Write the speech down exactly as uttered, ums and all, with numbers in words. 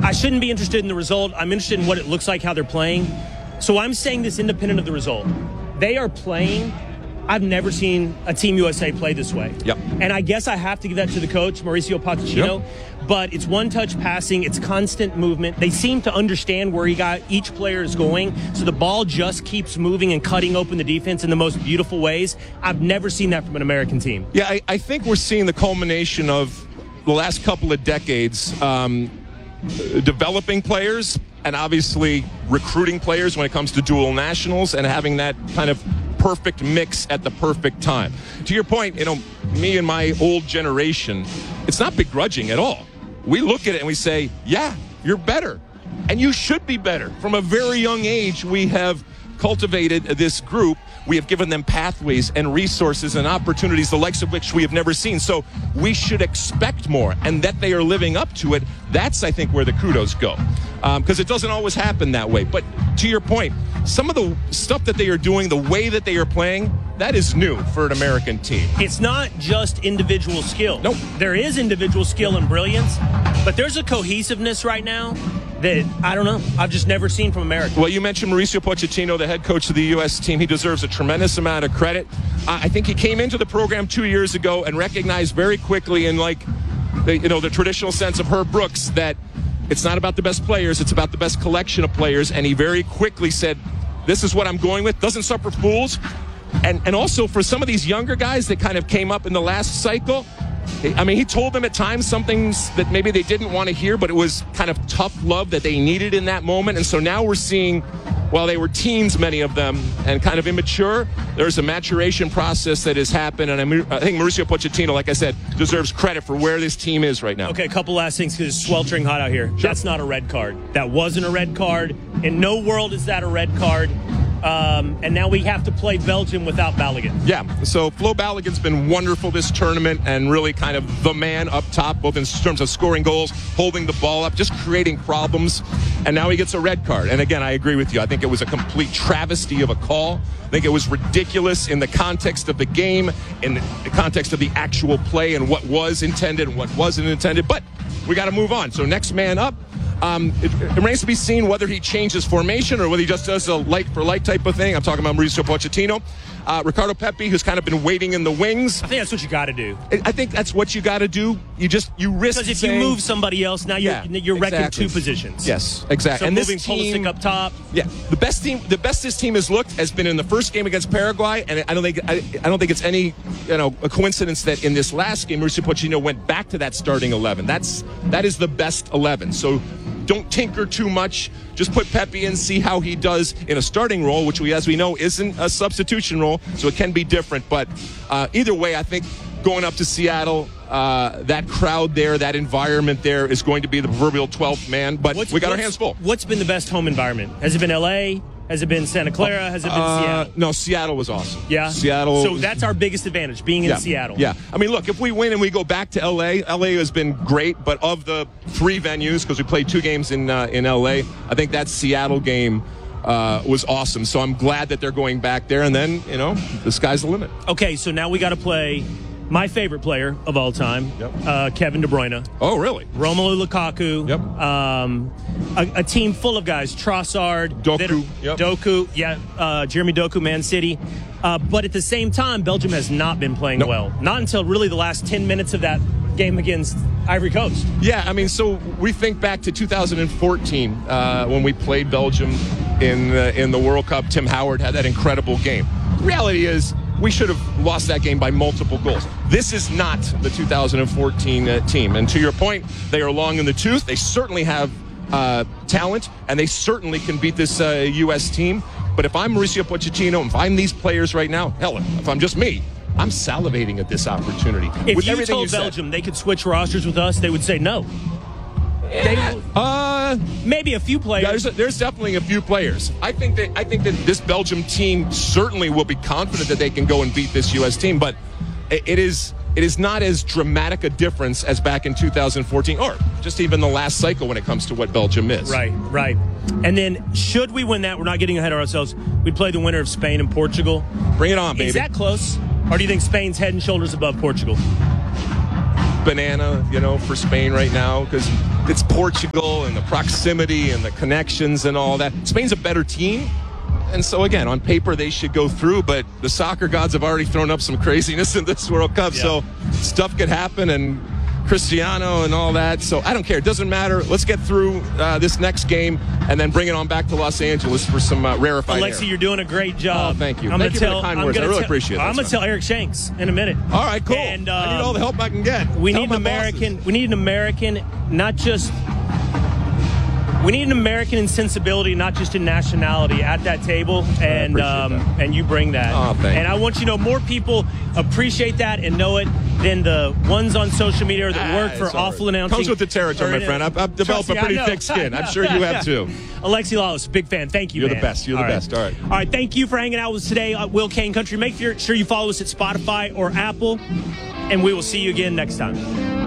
I shouldn't be interested in the result. I'm interested in what it looks like, how they're playing. So I'm saying this independent of the result. They are playing. I've never seen a Team U S A play this way. Yep. And I guess I have to give that to the coach, Mauricio Pochettino. Yep. But it's one-touch passing. It's constant movement. They seem to understand where he got each player is going. So the ball just keeps moving and cutting open the defense in the most beautiful ways. I've never seen that from an American team. Yeah, I, I think we're seeing the culmination of the last couple of decades um, developing players and obviously recruiting players when it comes to dual nationals and having that kind of perfect mix at the perfect time. To your point, you know, me and my old generation, it's not begrudging at all. We look at it and we say, yeah, you're better. And you should be better. From a very young age, we have cultivated this group. We have given them pathways and resources and opportunities, the likes of which we have never seen. So we should expect more, and that they are living up to it. That's, I think, where the kudos go. Because um, it doesn't always happen that way. But to your point, some of the stuff that they are doing, the way that they are playing, that is new for an American team. It's not just individual skill. Nope. There is individual skill and brilliance, but there's a cohesiveness right now that, I don't know, I've just never seen from America. Well, you mentioned Mauricio Pochettino, the head coach of the U S team. He deserves a tremendous amount of credit. Uh, I think he came into the program two years ago and recognized very quickly, in like, the, you know, the traditional sense of Herb Brooks, that it's not about the best players, it's about the best collection of players. And he very quickly said, this is what I'm going with. Doesn't suffer fools. And and also for some of these younger guys that kind of came up in the last cycle, I mean, he told them at times some things that maybe they didn't want to hear, but it was kind of tough love that they needed in that moment. And so now we're seeing, while they were teens, many of them, and kind of immature, there's a maturation process that has happened. And I think Mauricio Pochettino, like I said, deserves credit for where this team is right now. Okay, a couple last things because it's sweltering hot out here. Sure. That's not a red card. That wasn't a red card. In no world is that a red card. Um, and now we have to play Belgium without Balogun. Yeah, so Flo Balogun's been wonderful this tournament and really kind of the man up top, both in terms of scoring goals, holding the ball up, just creating problems. And now he gets a red card. And again, I agree with you. I think it was a complete travesty of a call. I think it was ridiculous in the context of the game, in the context of the actual play and what was intended and what wasn't intended. But we got to move on. So next man up. Um, it, it remains to be seen whether he changes formation or whether he just does a like-for-like type of thing. I'm talking about Mauricio Pochettino. Uh, Ricardo Pepi, who's kind of been waiting in the wings. I think that's what you got to do. I, I think that's what you got to do. You just, you risk Because if saying, you move somebody else, now you're, yeah, you're exactly. wrecking two positions. Yes, exactly. So and moving this team, Pulisic up top. Yeah, the best team, the best this team has looked has been in the first game against Paraguay, and I don't think I, I don't think it's any you know a coincidence that in this last game, Mauricio Pochettino went back to that starting eleven. That's that is the best eleven. So don't tinker too much. Just put Pepi in, see how he does in a starting role, which we, as we know, isn't a substitution role, so it can be different. But uh, either way, I think going up to Seattle, uh, that crowd there, that environment there is going to be the proverbial twelfth man. But what's, we got our what's- hands full. What's been the best home environment? Has it been L A? Has it been Santa Clara? Has it been Uh, Seattle? no, Seattle was awesome. Yeah? Seattle. So that's our biggest advantage, being in yeah, Seattle. Yeah. I mean, look, if we win and we go back to L A, L A has been great, but of the three venues, because we played two games in uh, in L A, I think that Seattle game uh, was awesome. So I'm glad that they're going back there, and then, you know, the sky's the limit. Okay, so now we got to play my favorite player of all time, Yep. uh, Kevin De Bruyne. Oh, really? Romelu Lukaku. Yep. Um, a, a team full of guys. Trossard. Doku, that are- yep. Doku. Yeah. Uh, Jeremy Doku, Man City. Uh, but at the same time, Belgium has not been playing Nope. well. Not until really the last ten minutes of that game against Ivory Coast. Yeah, I mean, so we think back to two thousand fourteen uh, when we played Belgium in uh, in the World Cup. Tim Howard had that incredible game. The reality is, we should have lost that game by multiple goals. This is not the two thousand fourteen uh, team. And to your point, they are long in the tooth. They certainly have uh, talent, and they certainly can beat this uh, U S team. But if I'm Mauricio Pochettino, if I'm these players right now, hell, if I'm just me, I'm salivating at this opportunity. If with you everything told you said. Belgium they could switch rosters with us, they would say no. They, Uh, maybe a few players. there's, there's definitely a few players. I think that I think that this Belgium team certainly will be confident that they can go and beat this U S team, but it, it is it is not as dramatic a difference as back in two thousand fourteen or just even the last cycle when it comes to what Belgium is. Right, right. And then, should we win that, we're not getting ahead of ourselves, we'd play the winner of Spain and Portugal. Bring it on, baby. Is that close? Or do you think Spain's head and shoulders above Portugal? banana, you know, for Spain right now because it's Portugal and the proximity and the connections and all that. Spain's a better team. And so, again, on paper, they should go through, but the soccer gods have already thrown up some craziness in this World Cup. Yeah. So stuff could happen, and Cristiano and all that. So I don't care. It doesn't matter. Let's get through uh, this next game and then bring it on back to Los Angeles for some uh, rarefied Alexi, air. you're doing a great job. Oh, thank you. I'm thank you tell, for the kind I'm words. I really tell, appreciate it. I'm going to tell Eric Shanks in a minute. All right, cool. And, um, I need all the help I can get. We Tell need an my American. bosses. We need an American, not just. We need an American in sensibility, not just in nationality, at that table, and um, that. and you bring that. Oh, thank and you. I want you to know more people appreciate that and know it than the ones on social media that Ah, work for it's all awful right. announcing. Comes with the territory, my friend. I've, I've developed Trust a me, pretty I know. thick skin. I I'm know. sure you have too. Alexi Lawless, big fan. Thank you, You're man. the best. You're the All right. best. All right. All right. Thank you for hanging out with us today at Will Kane Country. Make sure you follow us at Spotify or Apple, and we will see you again next time.